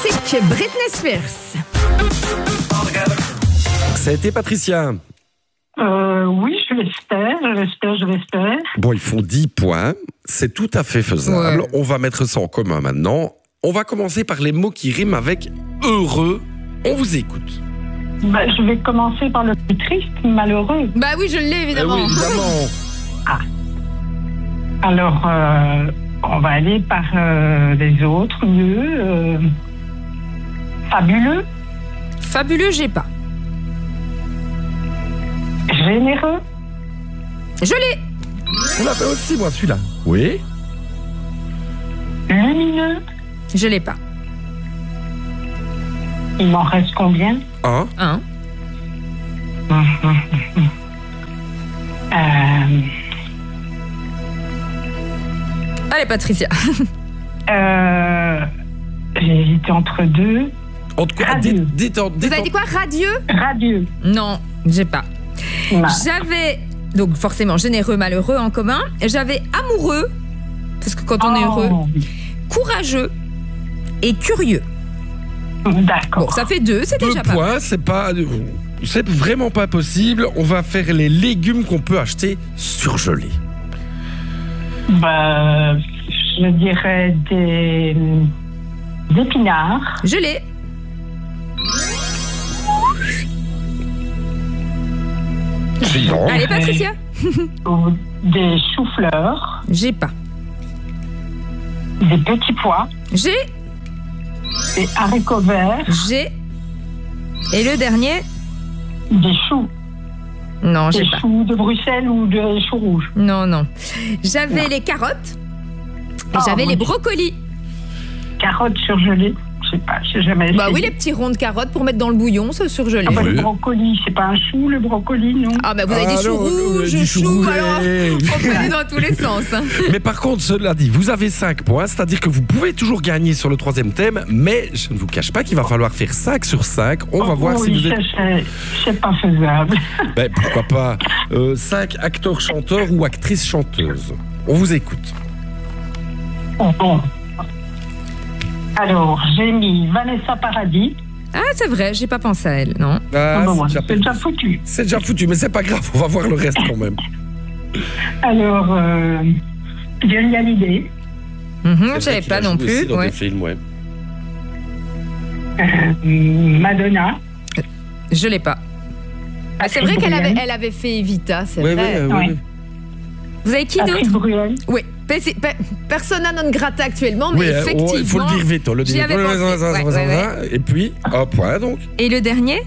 classique, Britney Spears. Ça a été Patricia. Oui, je l'espère. Bon, ils font 10 points. C'est tout à fait faisable. Ouais. On va mettre ça en commun maintenant. On va commencer par les mots qui riment avec heureux. On vous écoute. Je vais commencer par le plus triste, malheureux. Bah oui, je l'ai évidemment. Oui, évidemment. Alors, on va aller par les autres, mieux. Fabuleux, Fabuleux, j'ai pas. généreux, Je l'ai. On l'avait aussi, moi, celui-là. Oui. lumineux. Je l'ai pas. Il m'en reste combien? Un. Allez, Patricia. J'ai hésité entre deux. En tout cas, Radieux. Vous avez dit quoi? Radieux? Radieux. Non, j'ai pas. Non. J'avais, donc forcément, généreux, malheureux en commun. J'avais amoureux, parce que quand on est heureux, courageux et curieux. D'accord. Bon, ça fait 2, c'est 2 déjà pas. points, c'est vraiment pas possible. On va faire les légumes qu'on peut acheter surgelés. Je dirais des épinards, Je l'ai. Suivant. Allez, Patricia. ou des choux-fleurs, J'ai pas. des petits pois, J'ai. des haricots verts, J'ai. Et le dernier? des choux. Non, j'ai Des pas. choux de Bruxelles ou des choux rouges. Non. J'avais les carottes. Et j'avais les brocolis. Carottes surgelées. Je sais pas, j'ai jamais essayé. Bah oui, les petits ronds de carottes pour mettre dans le bouillon, c'est surgelé. Ah bah, Oui. le brocoli, c'est pas un chou, le brocoli, non? Ah bah vous avez des choux rouges, du chou choux, rouge. alors on peut aller dans tous les sens. Hein. Mais par contre, cela dit, vous avez 5 points, c'est-à-dire que vous pouvez toujours gagner sur le 3e thème, mais je ne vous cache pas qu'il va falloir faire 5 sur 5. On va voir si vous êtes... C'est pas faisable. Ben, pourquoi pas 5 acteurs-chanteurs ou actrices-chanteuses. On vous écoute. Bon. Alors, j'ai mis Vanessa Paradis. Ah c'est vrai, j'ai pas pensé à elle, non. Ah, Bon, c'est c'est déjà foutu. C'est déjà foutu, mais c'est pas grave, on va voir le reste quand même. Alors, Johnny Hallyday, Je savais pas non plus. Dans Ouais. des films, ouais. Madonna. Je l'ai pas. Ah, c'est vrai qu'elle avait fait Evita, c'est Ouais, vrai. ouais, ouais, Ouais. ouais. Vous avez qui Patrick d'autre? Bruel. Oui. Persona non grata actuellement, mais Oui, effectivement. il faut le dire vite. J'y avais pensé. Ouais. Et puis, un point donc. Et le dernier?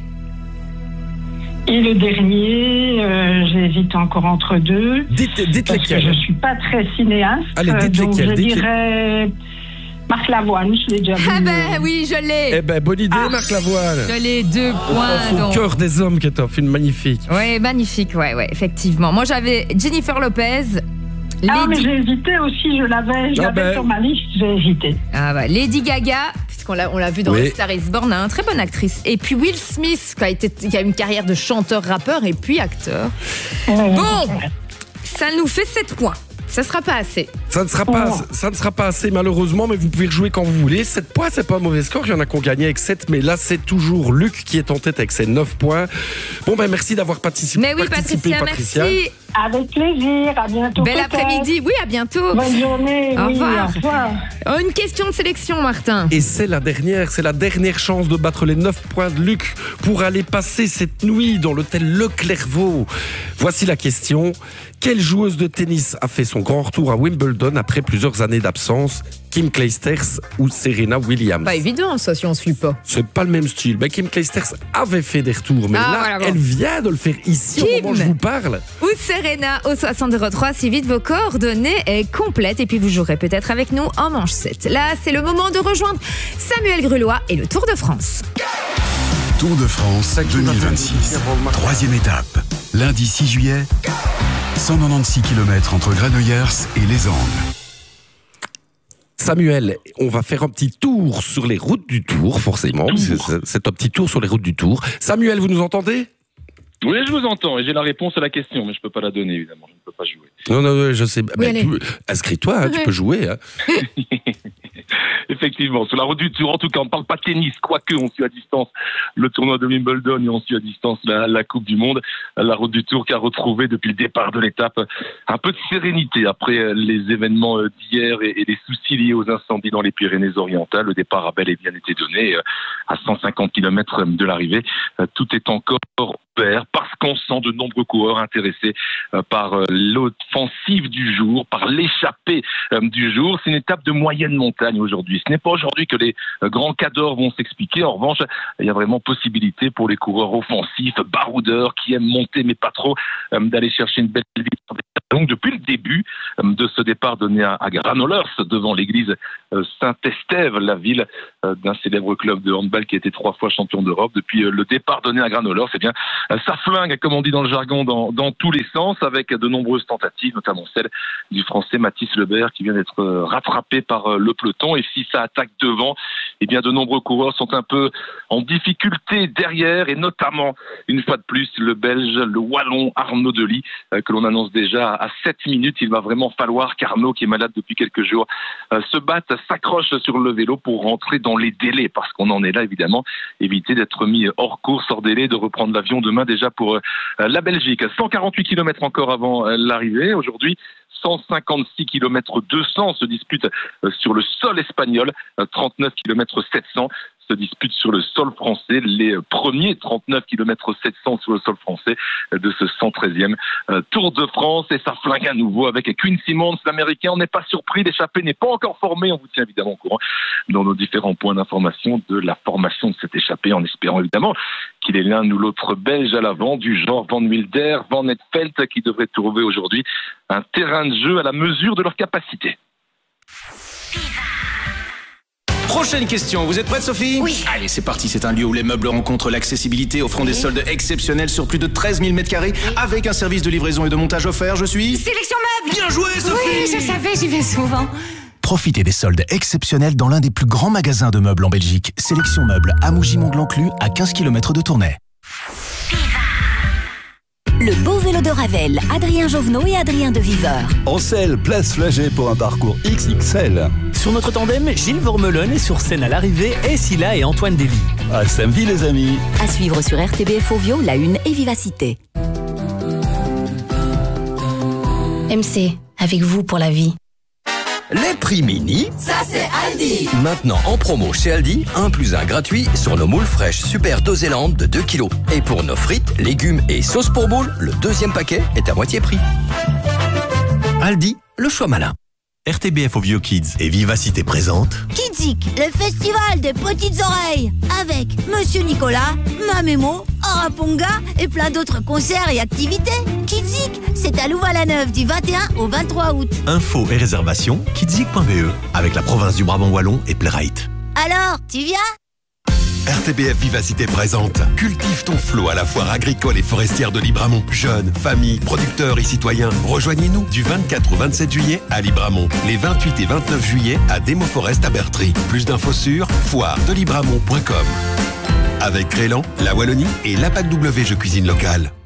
Et le dernier, j'hésite encore entre deux. Dites Parce que je lesquels. suis pas très cinéaste. Allez, dites donc lesquels, je dites dirais Marc Lavoine, je l'ai déjà vu. Ah ben oui, je l'ai. Eh ben, bonne idée, Marc Lavoine. Je l'ai 2 points. Au donc. cœur des hommes, qui est un film magnifique. Ouais, magnifique, ouais, effectivement. Moi, j'avais Jennifer Lopez, Ah, mais Lady... j'ai hésité aussi, je l'avais sur ma liste, j'ai hésité. Ah bah, Lady Gaga, puisqu'on l'a vu dans Oui. A Star is Born, hein, très bonne actrice. Et puis Will Smith, qui a une carrière de chanteur-rappeur et puis acteur. Bon, ça nous fait 7 points. Ça sera pas assez. Ça ne sera pas assez malheureusement, mais vous pouvez rejouer quand vous voulez. 7 points, c'est pas un mauvais score. Il y en a qui ont gagné avec 7, mais là, c'est toujours Luc qui est en tête avec ses 9 points. Bon, ben merci d'avoir participé. Mais oui, Patricia, merci. Avec plaisir, à bientôt. Bel peut-être. après-midi, oui, à bientôt. Bonne journée, Au oui, revoir. au revoir. Une question de sélection, Martin. Et c'est la dernière chance de battre les 9 points de Luc pour aller passer cette nuit dans l'hôtel Le Clairvaux. Voici la question. Quelle joueuse de tennis a fait son grand retour à Wimbledon après plusieurs années d'absence? Kim Clijsters ou Serena Williams? Pas évident, ça, si on suit pas. C'est pas le même style. Ben, Kim Clijsters avait fait des retours, mais là, voilà, bon. elle vient de le faire ici au moment où je vous parle. Ou Serena au 6003, si vite vos coordonnées est complète et puis vous jouerez peut-être avec nous en manche 7. Là, c'est le moment de rejoindre Samuel Grulois et le Tour de France. Tour de France 2026. 3e étape. Lundi 6 juillet, 196 km entre Granollers et Les Angles. Samuel, on va faire un petit tour sur les routes du Tour, forcément. C'est un petit tour sur les routes du Tour. Samuel, vous nous entendez? Oui, je vous entends et j'ai la réponse à la question, mais je ne peux pas la donner, évidemment. Je ne peux pas jouer. Non, je sais. Oui, allez. Inscris-toi, hein, tu peux jouer. Hein. Effectivement, sur la route du Tour, en tout cas, on ne parle pas tennis, quoique on suit à distance le tournoi de Wimbledon et on suit à distance la Coupe du Monde. La route du Tour qui a retrouvé depuis le départ de l'étape un peu de sérénité après les événements d'hier et les soucis liés aux incendies dans les Pyrénées-Orientales. Le départ a bel et bien été donné à 150 km de l'arrivée. Tout est encore ouvert parce qu'on sent de nombreux coureurs intéressés par l'offensive du jour, par l'échappée du jour. C'est une étape de moyenne montagne aujourd'hui. Ce n'est pas aujourd'hui que les grands cadors vont s'expliquer. En revanche, il y a vraiment possibilité pour les coureurs offensifs, baroudeurs, qui aiment monter mais pas trop, d'aller chercher une belle victoire. Donc depuis le début de ce départ donné à Granollers, devant l'église Saint-Estève, la ville d'un célèbre club de handball qui a été 3 fois champion d'Europe, depuis le départ donné à Granollers, eh bien, ça flingue, comme on dit dans le jargon, dans tous les sens, avec de nombreuses tentatives, notamment celle du Français Mathis Lebert, qui vient d'être rattrapé par le peloton. Et si ça attaque devant, eh bien, de nombreux coureurs sont un peu en difficulté derrière, et notamment, une fois de plus, le Belge, le Wallon Arnaud Delis, que l'on annonce déjà à 7 minutes. Il va vraiment falloir qu'Arnaud, qui est malade depuis quelques jours, se batte, s'accroche sur le vélo pour rentrer dans les délais, parce qu'on en est là, évidemment, éviter d'être mis hors course, hors délai, de reprendre l'avion demain déjà pour la Belgique. 148 km encore avant l'arrivée. Aujourd'hui, 156 km 200 se disputent sur le sol espagnol, 39 km 700 se disputent sur le sol français, les premiers 39 km 700 sur le sol français de ce 113e Tour de France. Et ça flingue à nouveau avec Quinn Simmons, l'Américain. On n'est pas surpris, l'échappée n'est pas encore formée. On vous tient évidemment au courant dans nos différents points d'information de la formation de cette échappée, en espérant évidemment qu'il est l'un ou l'autre Belge à l'avant, du genre Van Wilder, Van Netfeld, qui devrait trouver aujourd'hui un terrain de jeu à la mesure de leur capacité. Prochaine question, vous êtes prête, Sophie? Oui. Allez, c'est parti, c'est un lieu où les meubles rencontrent l'accessibilité, offrant des soldes exceptionnels sur plus de 13 000 m², avec un service de livraison et de montage offert. Je suis... Sélection Meubles. Bien joué, Sophie. Oui, je savais, j'y vais souvent. Profitez des soldes exceptionnels dans l'un des plus grands magasins de meubles en Belgique. Sélection Meubles à Mougy-Mont-de-l'Enclus, à 15 km de Tournai. Le beau vélo de Ravel, Adrien Jovenot et Adrien de Viveur. En selle, place Flagey pour un parcours XXL. Sur notre tandem, Gilles Vormelon est sur scène à l'arrivée, et Silla et Antoine Dévy. À samedi les amis. À suivre sur RTBF Ovio, La Une et Vivacité. MC, avec vous pour la vie. Les prix mini, ça c'est Aldi. Maintenant en promo chez Aldi, 1 + 1 gratuit sur nos moules fraîches Super Doséland de 2 kg. Et pour nos frites, légumes et sauces pour moules, le 2e paquet est à moitié prix. Aldi, le choix malin. RTBF Ovio Kids et Vivacité présente Kidzik, le festival des petites oreilles, avec Monsieur Nicolas, Mamémo, Araponga et plein d'autres concerts et activités. Kidzik, c'est à Louvain-la-Neuve du 21 au 23 août. Infos et réservations, kidzik.be, avec la province du Brabant Wallon et Playrite. Alors, tu viens ? RTBF Vivacité présente Cultive ton flot à la foire agricole et forestière de Libramont. Jeunes, familles, producteurs et citoyens, rejoignez-nous du 24 au 27 juillet à Libramont, les 28 et 29 juillet à Démoforest à Bertry. Plus d'infos sur foiredelibramont.com. Avec Crélan, la Wallonie et l'APAC W Jeux Cuisine Locale.